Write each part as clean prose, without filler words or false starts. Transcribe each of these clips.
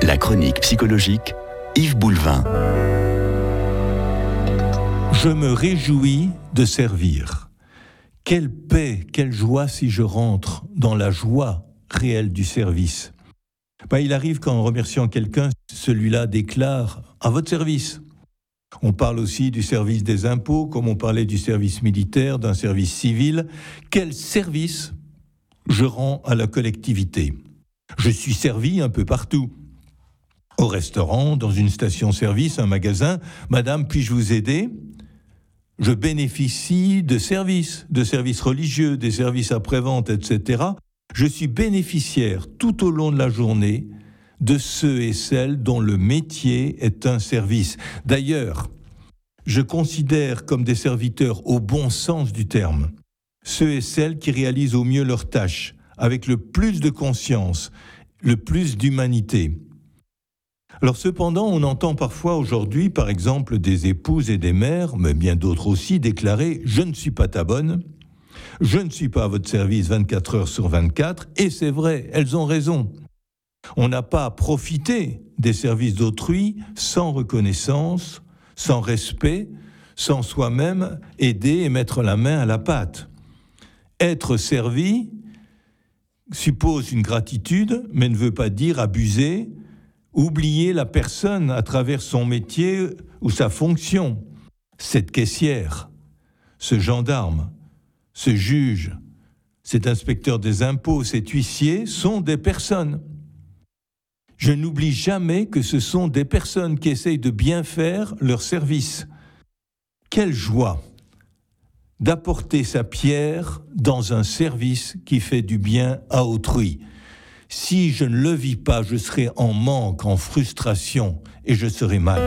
La chronique psychologique, Yves Boulevin. Je me réjouis de servir. Quelle paix, quelle joie si je rentre dans la joie réelle du service. Il arrive qu'en remerciant quelqu'un, celui-là déclare « à votre service ». On parle aussi du service des impôts, comme on parlait du service militaire, d'un service civil. Quel service je rends à la collectivité ? Je suis servi un peu partout. Au restaurant, dans une station-service, un magasin. « Madame, puis-je vous aider ?» Je bénéficie de services religieux, des services après-vente, etc. Je suis bénéficiaire tout au long de la journée de ceux et celles dont le métier est un service. D'ailleurs, je considère comme des serviteurs au bon sens du terme ceux et celles qui réalisent au mieux leurs tâches, avec le plus de conscience, le plus d'humanité. Alors cependant, on entend parfois aujourd'hui, par exemple, des épouses et des mères, mais bien d'autres aussi, déclarer « je ne suis pas ta bonne ». Je ne suis pas à votre service 24 heures sur 24, et c'est vrai, elles ont raison. On n'a pas à profiter des services d'autrui sans reconnaissance, sans respect, sans soi-même aider et mettre la main à la pâte. Être servi suppose une gratitude, mais ne veut pas dire abuser, oublier la personne à travers son métier ou sa fonction. Cette caissière, ce gendarme, ce juge, cet inspecteur des impôts, cet huissier sont des personnes. Je n'oublie jamais que ce sont des personnes qui essayent de bien faire leur service. Quelle joie d'apporter sa pierre dans un service qui fait du bien à autrui. Si je ne le vis pas, je serai en manque, en frustration, et je serai mal.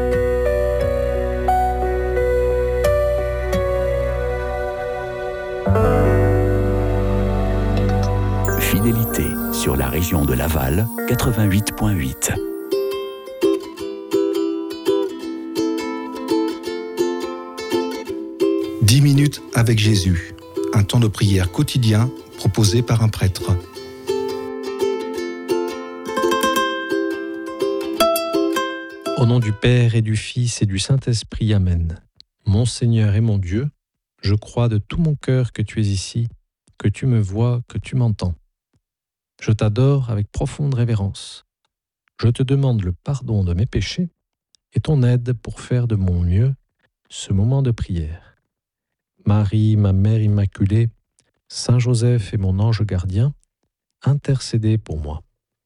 Fidélité sur la région de Laval, 88.8. « 10 minutes avec Jésus », un temps de prière quotidien proposé par un prêtre. Au nom du Père et du Fils et du Saint-Esprit, Amen. Mon Seigneur et mon Dieu, je crois de tout mon cœur que tu es ici, que tu me vois, que tu m'entends. Je t'adore avec profonde révérence. Je te demande le pardon de mes péchés et ton aide pour faire de mon mieux ce moment de prière. Marie, ma Mère Immaculée, Saint Joseph et mon ange gardien, intercédez pour moi.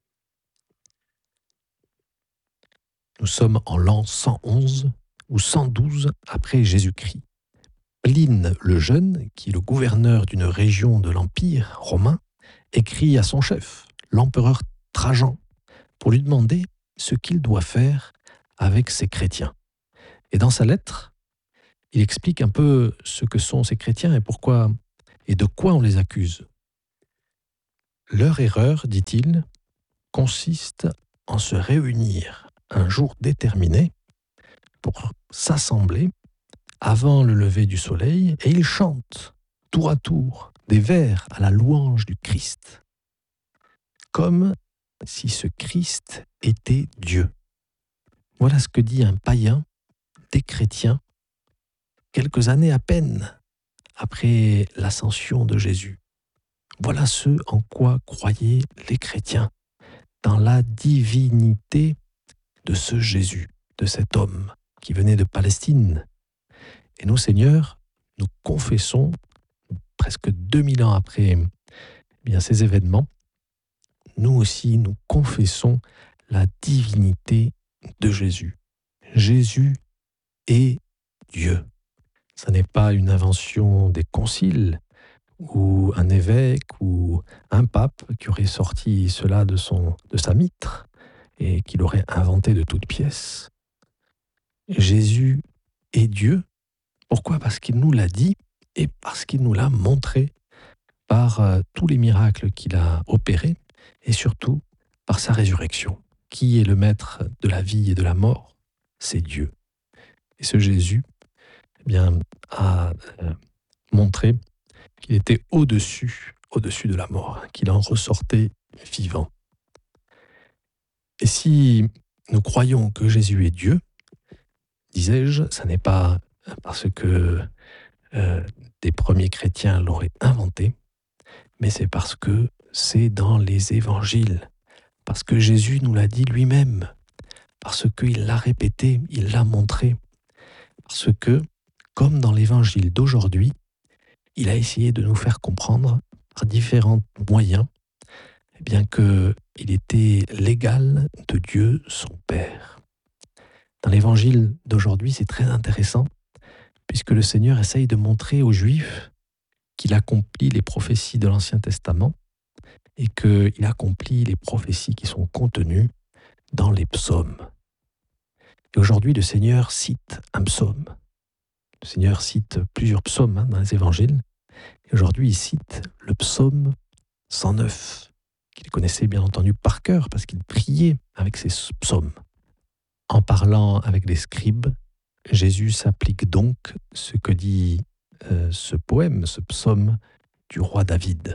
Nous sommes en l'an 111 ou 112 après Jésus-Christ. Pline le Jeune, qui est le gouverneur d'une région de l'Empire romain, écrit à son chef, l'empereur Trajan, pour lui demander ce qu'il doit faire avec ces chrétiens. Et dans sa lettre, il explique un peu ce que sont ces chrétiens et pourquoi et de quoi on les accuse. Leur erreur, dit-il, consiste en se réunir un jour déterminé pour s'assembler avant le lever du soleil et ils chantent tour à tour des vers à la louange du Christ, comme si ce Christ était Dieu. Voilà ce que dit un païen des chrétiens quelques années à peine après l'ascension de Jésus. Voilà ce en quoi croyaient les chrétiens, dans la divinité de ce Jésus, de cet homme qui venait de Palestine. Et nous, Seigneur, nous confessons, presque 2000 ans après ces événements, nous aussi, nous confessons la divinité de Jésus. Jésus est Dieu. Ce n'est pas une invention des conciles ou un évêque ou un pape qui aurait sorti cela de sa mitre et qui l'aurait inventé de toutes pièces. Jésus est Dieu. Pourquoi ? Parce qu'il nous l'a dit et parce qu'il nous l'a montré par tous les miracles qu'il a opérés et surtout par sa résurrection. Qui est le maître de la vie et de la mort ? C'est Dieu. Et ce Jésus a montré qu'il était au-dessus de la mort, qu'il en ressortait vivant. Et si nous croyons que Jésus est Dieu, disais-je, ça n'est pas parce que des premiers chrétiens l'auraient inventé, mais c'est parce que c'est dans les évangiles, parce que Jésus nous l'a dit lui-même, parce qu'il l'a répété, il l'a montré, parce que, comme dans l'évangile d'aujourd'hui, il a essayé de nous faire comprendre par différents moyens, eh bien qu'il était l'égal de Dieu son Père. Dans l'évangile d'aujourd'hui, c'est très intéressant, puisque le Seigneur essaye de montrer aux Juifs qu'il accomplit les prophéties de l'Ancien Testament et qu'il accomplit les prophéties qui sont contenues dans les psaumes. Et aujourd'hui, le Seigneur cite un psaume. Le Seigneur cite plusieurs psaumes dans les évangiles. Et aujourd'hui, il cite le psaume 109, qu'il connaissait bien entendu par cœur parce qu'il priait avec ces psaumes. En parlant avec les scribes, Jésus s'applique donc ce que dit ce poème, ce psaume du roi David.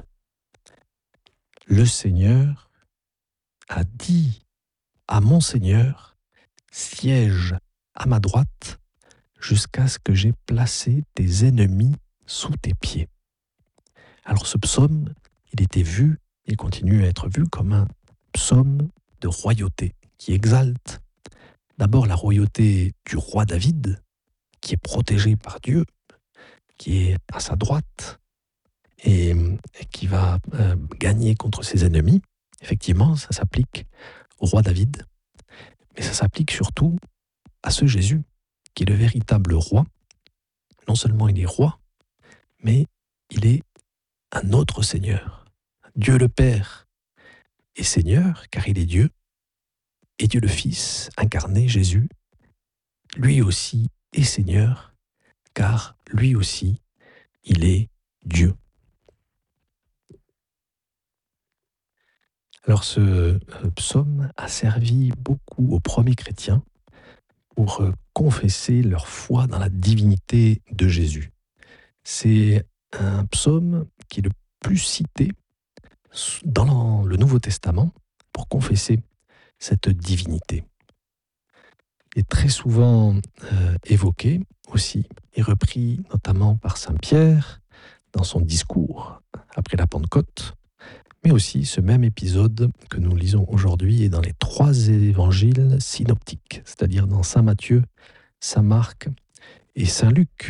Le Seigneur a dit à mon Seigneur, siège à ma droite jusqu'à ce que j'ai placé tes ennemis sous tes pieds. Alors ce psaume, il était vu, il continue à être vu comme un psaume de royauté qui exalte d'abord la royauté du roi David, qui est protégé par Dieu, qui est à sa droite et qui va gagner contre ses ennemis. Effectivement, ça s'applique au roi David, mais ça s'applique surtout à ce Jésus, qui est le véritable roi. Non seulement il est roi, mais il est un autre Seigneur. Dieu le Père est Seigneur, car il est Dieu, et Dieu le Fils, incarné, Jésus, lui aussi est Seigneur, car lui aussi, il est Dieu. Alors ce psaume a servi beaucoup aux premiers chrétiens pour confesser leur foi dans la divinité de Jésus. C'est un psaume qui est le plus cité dans le Nouveau Testament pour confesser cette divinité. Il est très souvent évoqué aussi et repris notamment par saint Pierre dans son discours après la Pentecôte, mais aussi ce même épisode que nous lisons aujourd'hui est dans les 3 évangiles synoptiques, c'est-à-dire dans saint Matthieu, saint Marc et saint Luc.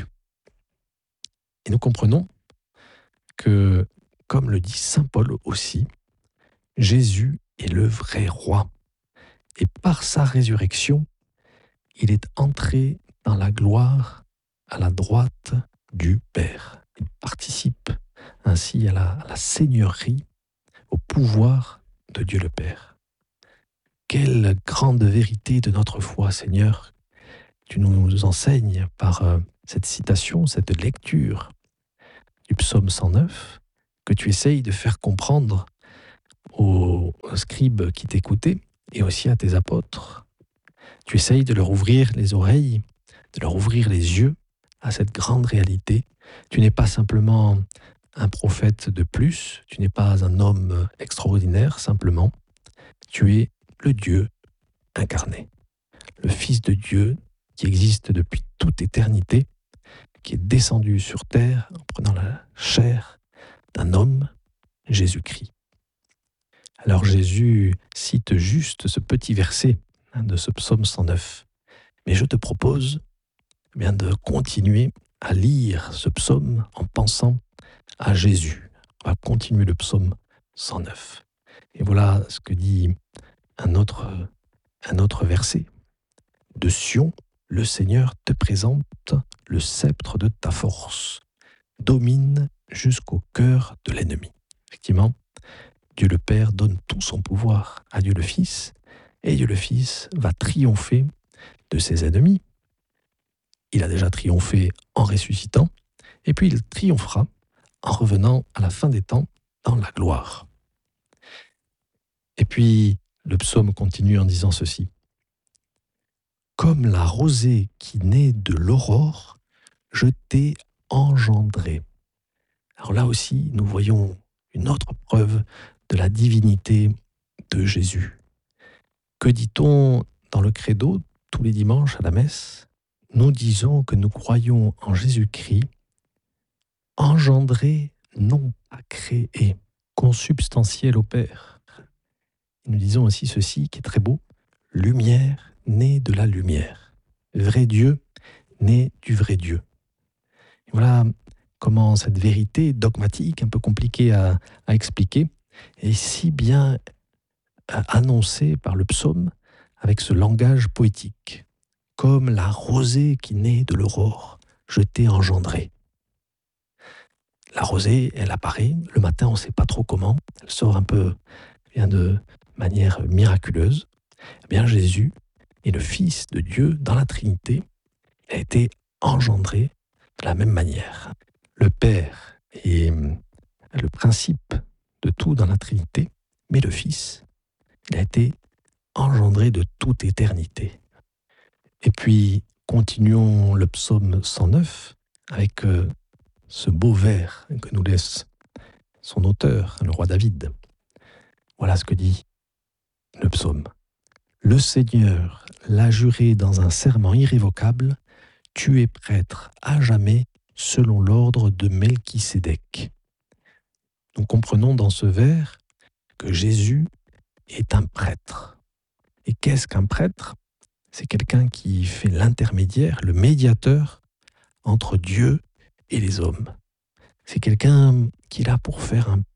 Et nous comprenons que, comme le dit saint Paul aussi, Jésus est le vrai roi. Et par sa résurrection, il est entré dans la gloire à la droite du Père. Il participe ainsi à la seigneurie, au pouvoir de Dieu le Père. Quelle grande vérité de notre foi, Seigneur, tu nous enseignes par cette citation, cette lecture du psaume 109, que tu essayes de faire comprendre aux scribes qui t'écoutaient et aussi à tes apôtres. Tu essayes de leur ouvrir les oreilles, de leur ouvrir les yeux à cette grande réalité. Tu n'es pas simplement un prophète de plus, tu n'es pas un homme extraordinaire simplement, tu es le Dieu incarné, le Fils de Dieu qui existe depuis toute éternité, qui est descendu sur terre en prenant la chair d'un homme, Jésus-Christ. Alors Jésus cite juste ce petit verset de ce psaume 109, mais je te propose de continuer à lire ce psaume en pensant à Jésus. On va continuer le psaume 109. Et voilà ce que dit un autre verset. De Sion, le Seigneur te présente le sceptre de ta force. Domine jusqu'au cœur de l'ennemi. Effectivement, Dieu le Père donne tout son pouvoir à Dieu le Fils, et Dieu le Fils va triompher de ses ennemis. Il a déjà triomphé en ressuscitant, et puis il triomphera en revenant à la fin des temps dans la gloire. Et puis, le psaume continue en disant ceci. Comme la rosée qui naît de l'aurore, je t'ai engendré. Alors là aussi, nous voyons une autre preuve de la divinité de Jésus. Que dit-on dans le credo tous les dimanches à la messe? Nous disons que nous croyons en Jésus-Christ, engendré, non pas créé, consubstantiel au Père. Et nous disons aussi ceci qui est très beau, lumière née de la lumière, vrai Dieu né du vrai Dieu. Et voilà comment cette vérité dogmatique, un peu compliquée à expliquer, est si bien annoncée par le psaume avec ce langage poétique. Comme la rosée qui naît de l'aurore, je t'ai engendré. La rosée, elle apparaît, le matin on ne sait pas trop comment, elle sort un peu de manière miraculeuse. Eh bien Jésus est le Fils de Dieu dans la Trinité, il a été engendré de la même manière. Le Père est le principe de tout dans la Trinité, mais le Fils, il a été engendré de toute éternité. Et puis, continuons le psaume 109 avec ce beau vers que nous laisse son auteur, le roi David. Voilà ce que dit le psaume. Le Seigneur l'a juré dans un serment irrévocable, tu es prêtre à jamais selon l'ordre de Melchisédek. Nous comprenons dans ce vers que Jésus est un prêtre. Et qu'est-ce qu'un prêtre ? C'est quelqu'un qui fait l'intermédiaire, le médiateur entre Dieu et les hommes. C'est quelqu'un qui est là pour faire un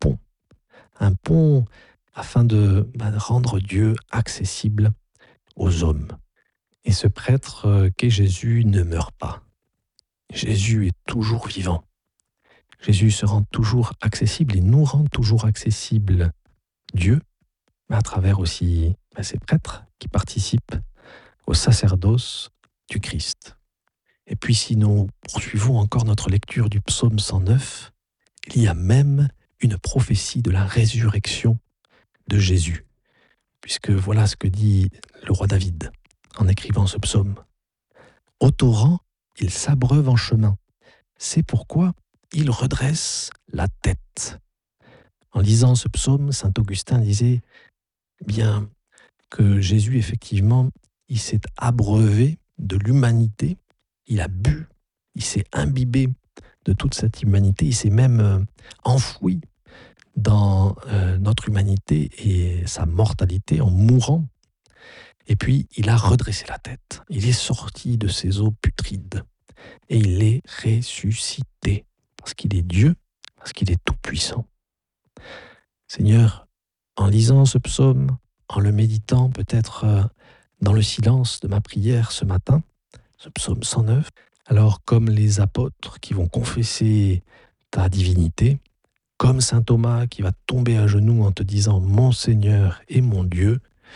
pont afin de rendre Dieu accessible aux hommes. Et ce prêtre qu'est Jésus ne meurt pas. Jésus est toujours vivant. Jésus se rend toujours accessible et nous rend toujours accessible Dieu, mais à travers aussi ces prêtres qui participent au sacerdoce du Christ. Et puis si nous poursuivons encore notre lecture du psaume 109, il y a même une prophétie de la résurrection de Jésus, puisque voilà ce que dit le roi David en écrivant ce psaume. Au torrent, il s'abreuve en chemin. C'est pourquoi il redresse la tête. En lisant ce psaume, saint Augustin disait bien que Jésus, effectivement, il s'est abreuvé de l'humanité, il a bu, il s'est imbibé de toute cette humanité, il s'est même enfoui dans notre humanité et sa mortalité en mourant. Et puis, il a redressé la tête. Il est sorti de ses eaux putrides et il est ressuscité parce qu'il est Dieu, parce qu'il est tout-puissant. Seigneur, en lisant ce psaume, en le méditant peut-être dans le silence de ma prière ce matin, ce psaume 109, alors comme les apôtres qui vont confesser ta divinité, comme saint Thomas qui va tomber à genoux en te disant « Mon Seigneur et mon Dieu »,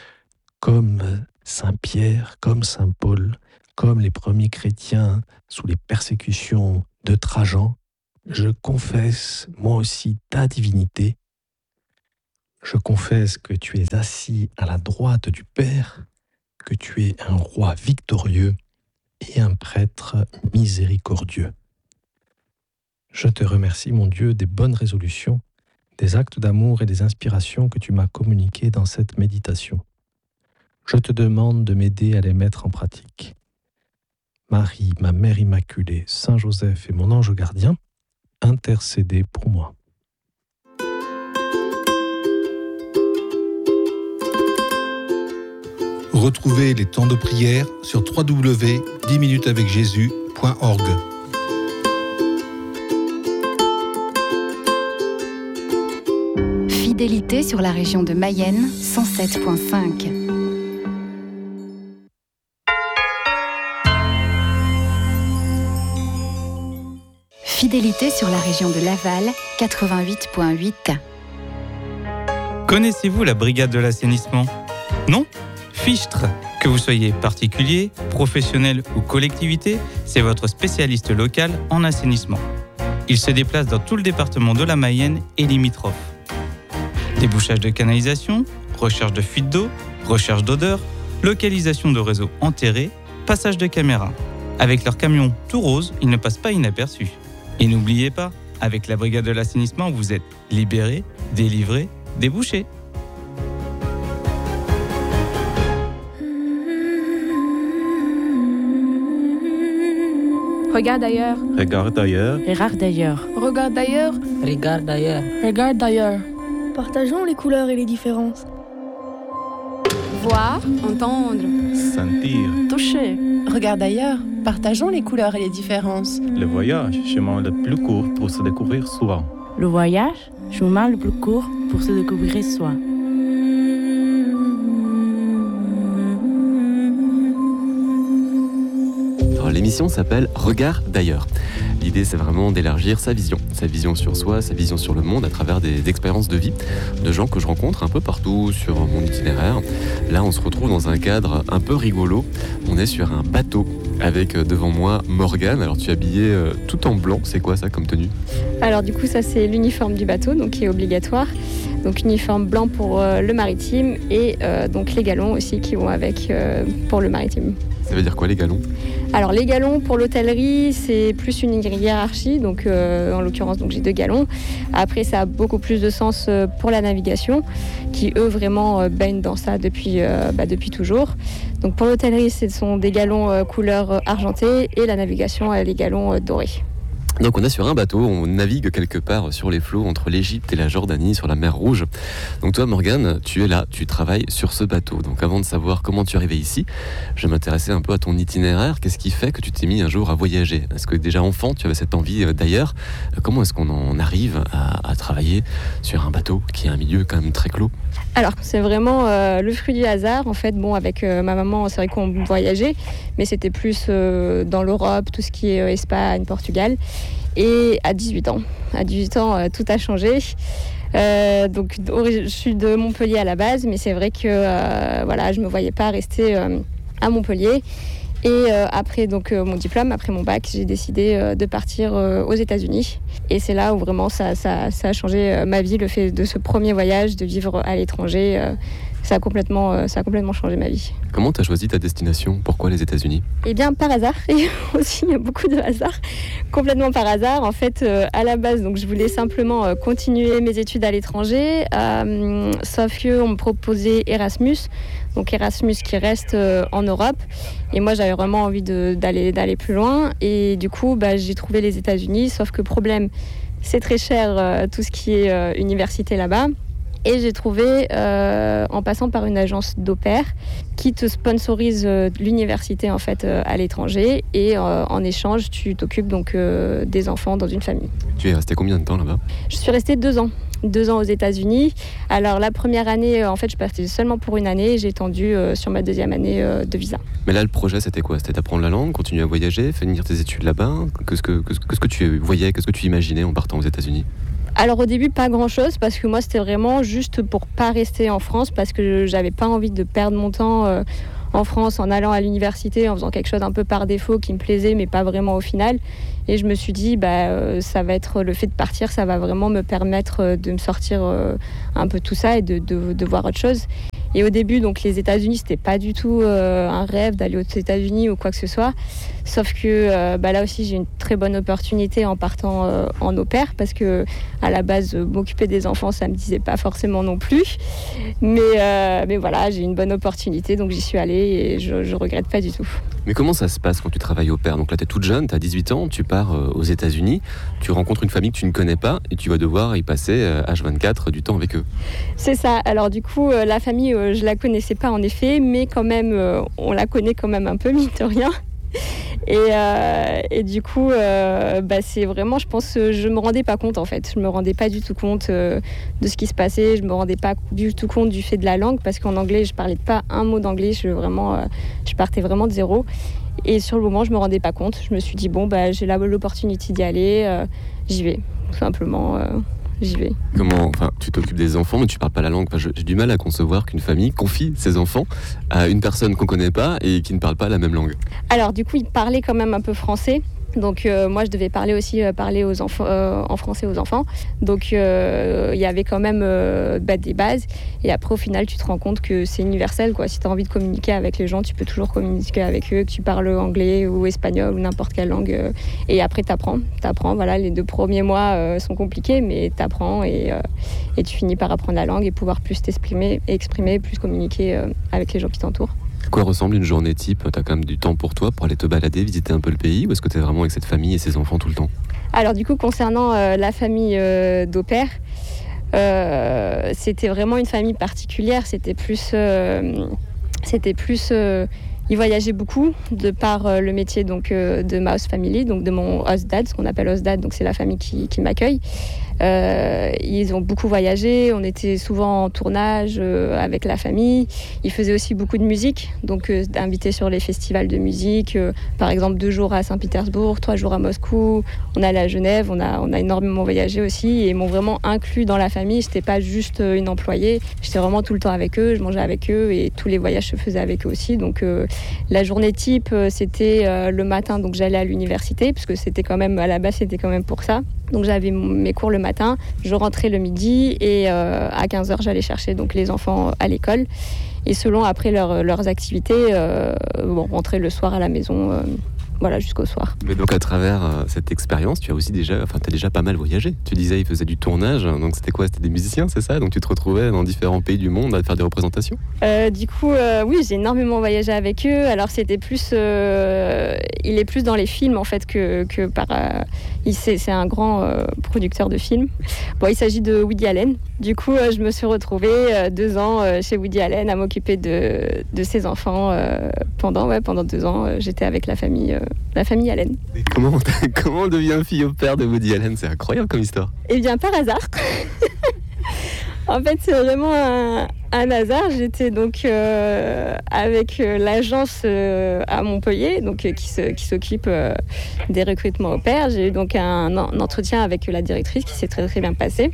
comme saint Pierre, comme saint Paul, comme les premiers chrétiens sous les persécutions de Trajan, je confesse moi aussi ta divinité. Je confesse que tu es assis à la droite du Père, que tu es un roi victorieux et un prêtre miséricordieux. Je te remercie, mon Dieu, des bonnes résolutions, des actes d'amour et des inspirations que tu m'as communiquées dans cette méditation. Je te demande de m'aider à les mettre en pratique. Marie, ma Mère Immaculée, Saint Joseph et mon ange gardien, intercédez pour moi. Retrouvez les temps de prière sur www.10minutesavecjésus.org. Fidélité sur la région de Mayenne, 107.5. Fidélité sur la région de Laval, 88.8. Connaissez-vous la brigade de l'assainissement ? Non ? Fichtre. Que vous soyez particulier, professionnel ou collectivité, c'est votre spécialiste local en assainissement. Il se déplace dans tout le département de la Mayenne et limitrophes. Débouchage de canalisation, recherche de fuite d'eau, recherche d'odeur, localisation de réseaux enterrés, passage de caméras. Avec leur camion tout rose, ils ne passent pas inaperçus. Et n'oubliez pas, avec la brigade de l'assainissement, vous êtes libéré, délivré, débouché. Regarde ailleurs. Regarde ailleurs. Regarde ailleurs. Regarde ailleurs. Regarde ailleurs. Regarde ailleurs. Partageons les couleurs et les différences. Voir, entendre, Sentir. Toucher. Regarde ailleurs. Partageons les couleurs et les différences. Le voyage, chemin le plus court pour se découvrir soi. Le voyage, chemin le plus court pour se découvrir soi. L'émission s'appelle Regard d'ailleurs. L'idée, c'est vraiment d'élargir sa vision sur soi, sa vision sur le monde à travers des expériences de vie de gens que je rencontre un peu partout sur mon itinéraire. Là, on se retrouve dans un cadre un peu rigolo. On est sur un bateau avec devant moi Morgane. Alors, tu es habillée tout en blanc. C'est quoi ça comme tenue ? Alors du coup, ça c'est l'uniforme du bateau, donc qui est obligatoire. Donc uniforme blanc pour le maritime et donc les galons aussi qui vont avec pour le maritime. Ça veut dire quoi les galons ? Alors les galons pour l'hôtellerie, c'est plus une hiérarchie, donc en l'occurrence donc j'ai 2 galons. Après ça a beaucoup plus de sens pour la navigation, qui eux vraiment baignent dans ça depuis toujours. Donc pour l'hôtellerie, ce sont des galons couleur argentée et la navigation les galons dorés. Donc on est sur un bateau, on navigue quelque part sur les flots entre l'Égypte et la Jordanie, sur la mer Rouge. Donc toi Morgane, tu es là, tu travailles sur ce bateau. Donc avant de savoir comment tu es arrivée ici, je m'intéressais un peu à ton itinéraire. Qu'est-ce qui fait que tu t'es mis un jour à voyager ? Est-ce que déjà enfant, tu avais cette envie d'ailleurs ? Comment est-ce qu'on en arrive à travailler sur un bateau qui est un milieu quand même très clos ? Alors c'est vraiment le fruit du hasard. En fait, avec ma maman, c'est vrai qu'on voyageait, mais c'était plus dans l'Europe, tout ce qui est Espagne, Portugal. Et à 18 ans, tout a changé. Donc je suis de Montpellier à la base, mais c'est vrai que je me voyais pas rester à Montpellier. Et après mon diplôme, après mon bac, j'ai décidé de partir aux États-Unis. Et c'est là où vraiment ça a changé ma vie, le fait de ce premier voyage, de vivre à l'étranger. Ça a complètement changé ma vie. Comment tu as choisi ta destination ? Pourquoi les États-Unis ? Eh bien, par hasard. Et aussi, il y a beaucoup de hasard. Complètement par hasard. En fait, à la base, donc, je voulais simplement continuer mes études à l'étranger. Sauf qu'on me proposait Erasmus. Donc Erasmus qui reste en Europe. Et moi, j'avais vraiment envie d'aller plus loin. Et du coup, j'ai trouvé les États-Unis. Sauf que problème, c'est très cher tout ce qui est université là-bas. Et j'ai trouvé, en passant par une agence d'au pair, qui te sponsorise l'université en fait à l'étranger. Et en échange, tu t'occupes donc des enfants dans une famille. Tu es resté combien de temps là-bas ? Je suis restée 2 ans. 2 ans aux États-Unis. Alors la première année, en fait, je partais seulement pour une année. J'ai étendu sur ma 2e année de visa. Mais là, le projet, c'était quoi ? C'était d'apprendre la langue, continuer à voyager, finir tes études là-bas ? Qu'est-ce que tu voyais, qu'est-ce que tu imaginais en partant aux États-Unis ? Alors au début, pas grand-chose, parce que moi, c'était vraiment juste pour pas rester en France, parce que j'avais pas envie de perdre mon temps en France en allant à l'université, en faisant quelque chose un peu par défaut qui me plaisait, mais pas vraiment au final. Et je me suis dit, ça va être le fait de partir, ça va vraiment me permettre de me sortir un peu tout ça et de voir autre chose. Et au début, donc les États-Unis, c'était pas du tout un rêve d'aller aux États-Unis ou quoi que ce soit. Sauf que là aussi, j'ai une très bonne opportunité en partant en au pair, parce que à la base, m'occuper des enfants, ça me disait pas forcément non plus. Mais voilà, j'ai une bonne opportunité, donc j'y suis allée et je regrette pas du tout. Mais comment ça se passe quand tu travailles au pair ? Donc là, tu es toute jeune, tu as 18 ans, tu pars aux États-Unis, tu rencontres une famille que tu ne connais pas et tu vas devoir y passer H24 du temps avec eux. C'est ça. Alors du coup, la famille, je la connaissais pas en effet, mais quand même, on la connaît quand même un peu, mine de rien. Et du coup, c'est vraiment, je pense, je me rendais pas compte en fait. Je me rendais pas du tout compte de ce qui se passait. Je me rendais pas du tout compte du fait de la langue, parce qu'en anglais, je parlais pas un mot d'anglais. Je partais vraiment de zéro. Et sur le moment, je me rendais pas compte. Je me suis dit j'ai l'opportunité d'y aller, j'y vais, tout simplement. J'y vais. Comment, tu t'occupes des enfants, mais tu parles pas la langue. J'ai du mal à concevoir qu'une famille confie ses enfants à une personne qu'on connaît pas et qui ne parle pas la même langue. Alors du coup, ils parlaient quand même un peu français. Donc moi, je devais parler aux enfants, en français aux enfants. Donc il y avait quand même des bases. Et après, au final, tu te rends compte que c'est universel, quoi. Si tu as envie de communiquer avec les gens, tu peux toujours communiquer avec eux, que tu parles anglais ou espagnol ou n'importe quelle langue. Et après, t'apprends. Voilà, les 2 premiers mois sont compliqués, mais t'apprends et tu finis par apprendre la langue et pouvoir plus exprimer, plus communiquer avec les gens qui t'entourent. À quoi ressemble une journée type ? Tu as quand même du temps pour toi, pour aller te balader, visiter un peu le pays, ou est-ce que tu es vraiment avec cette famille et ses enfants tout le temps ? Alors du coup, concernant la famille d'au pair, c'était vraiment une famille particulière. C'était plus ils voyageaient beaucoup de par le métier donc de ma host family, donc de mon host dad, ce qu'on appelle host dad, donc c'est la famille qui m'accueille. Ils ont beaucoup voyagé, on était souvent en tournage avec la famille. Ils faisaient aussi beaucoup de musique, donc invités sur les festivals de musique, par exemple 2 jours à Saint-Pétersbourg, 3 jours à Moscou. On allait à Genève, on a énormément voyagé aussi et ils m'ont vraiment inclus dans la famille. J'étais pas juste une employée, j'étais vraiment tout le temps avec eux, je mangeais avec eux et tous les voyages se faisaient avec eux aussi. Donc la journée type, c'était le matin, donc j'allais à l'université, parce que c'était quand même, à la base, c'était quand même pour ça. Donc j'avais mes cours le matin, je rentrais le midi et à 15h, j'allais chercher donc les enfants à l'école. Et selon après leurs activités, rentrer le soir à la maison, jusqu'au soir. Mais donc à travers cette expérience, tu as déjà pas mal voyagé. Tu disais ils faisaient du tournage, donc c'était quoi ? C'était des musiciens, c'est ça ? Donc tu te retrouvais dans différents pays du monde à faire des représentations ? Oui, j'ai énormément voyagé avec eux. Alors c'était plus, il est plus dans les films en fait que par. C'est un grand producteur de films. Bon, il s'agit de Woody Allen. Du coup, je me suis retrouvée 2 ans chez Woody Allen à m'occuper de ses enfants pendant 2 ans. J'étais avec la famille Allen. Et comment on devient fille au père de Woody Allen ? C'est incroyable comme histoire. Eh bien, par hasard. En fait, c'est vraiment un hasard. J'étais donc avec l'agence à Montpellier, donc qui s'occupe des recrutements au pair. J'ai eu donc un entretien avec la directrice qui s'est très très bien passé.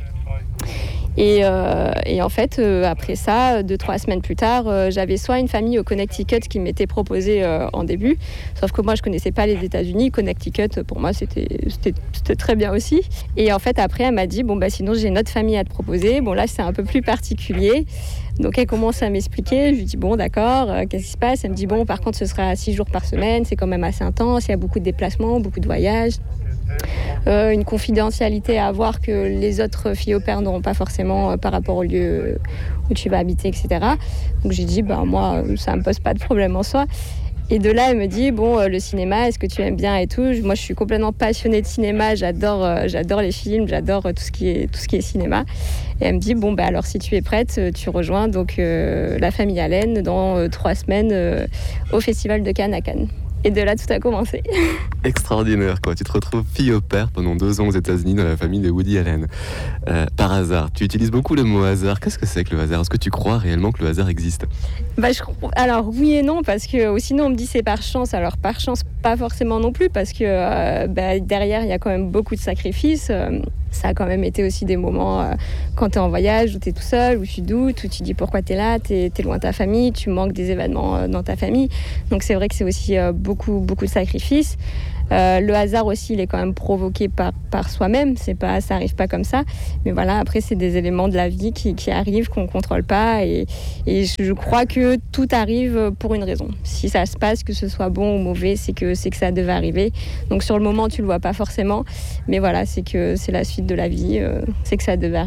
Et en fait, après ça, 2-3 semaines plus tard, j'avais soit une famille au Connecticut qui m'était proposée en début, sauf que moi, je connaissais pas les États-Unis. Connecticut, pour moi, c'était très bien aussi. Et en fait, après, elle m'a dit, sinon, j'ai une autre famille à te proposer. Bon, là, c'est un peu plus particulier. Donc, elle commence à m'expliquer. Je lui dis, bon, d'accord, qu'est-ce qui se passe ? Elle me dit, bon, par contre, ce sera 6 jours par semaine. C'est quand même assez intense. Il y a beaucoup de déplacements, beaucoup de voyages. Une confidentialité à avoir que les autres filles au pair n'auront pas forcément par rapport au lieu où tu vas habiter, etc. Donc j'ai dit, moi, ça ne me pose pas de problème en soi. Et de là, elle me dit, le cinéma, est-ce que tu aimes bien et tout ? Moi, je suis complètement passionnée de cinéma, j'adore les films, j'adore tout ce qui est cinéma. Et elle me dit, alors si tu es prête, tu rejoins donc la famille Allen dans 3 semaines au Festival de Cannes à Cannes. Et de là, tout a commencé. Extraordinaire, quoi. Tu te retrouves fille au pair pendant 2 ans aux États-Unis dans la famille de Woody Allen. Par hasard. Tu utilises beaucoup le mot hasard. Qu'est-ce que c'est que le hasard ? Est-ce que tu crois réellement que le hasard existe ? Alors, oui et non, parce que sinon, on me dit c'est par chance. Alors, par chance, pas forcément non plus, parce que derrière, il y a quand même beaucoup de sacrifices. Ça a quand même été aussi des moments quand tu es en voyage, où tu es tout seul, où tu doutes, où tu dis pourquoi tu es là, tu es loin de ta famille, tu manques des événements dans ta famille. Donc c'est vrai que c'est aussi beaucoup de sacrifices. Le hasard aussi, il est quand même provoqué par soi-même, ça arrive pas comme ça. Mais voilà, après c'est des éléments de la vie qui arrivent, qu'on contrôle pas. Et je crois que tout arrive pour une raison. Si ça se passe, que ce soit bon ou mauvais, c'est que ça devait arriver. Donc sur le moment, tu le vois pas forcément. Mais voilà, c'est que c'est la suite de la vie, c'est que ça devait arriver.